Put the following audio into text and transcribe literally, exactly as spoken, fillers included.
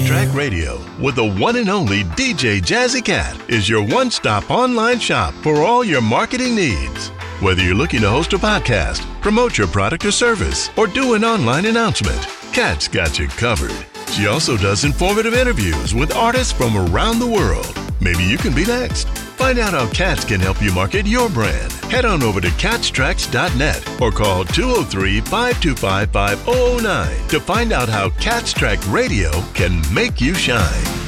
Track Radio with the one and only D J Jazzy Cat is your one-stop online shop for all your marketing needs. Whether you're looking to host a podcast, promote your product or service, or do an online announcement, Cat's got you covered. She also does informative interviews with artists from around the world. Maybe you can be next. Find out how Cats can help you market your brand. Head on over to cats tracks dot net or call two oh three, five two five, five oh oh nine to find out how Cats Track Radio can make you shine.